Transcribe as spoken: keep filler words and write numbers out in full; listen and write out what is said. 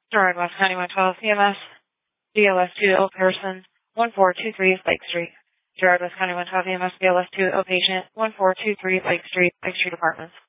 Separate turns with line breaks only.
Gerard West County one twelve C M S, B L S two O person, one four two three Lake Street. Gerard West County one twelve E M S, B L S two O patient, one four two three Lake Street, Lake Street Apartments.